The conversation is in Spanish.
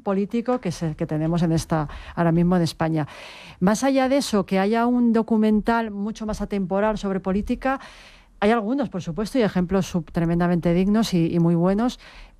político que tenemos ahora mismo en España. Más allá de eso, que haya un documental mucho más atemporal sobre política, hay algunos, por supuesto, y ejemplos tremendamente dignos y muy buenos.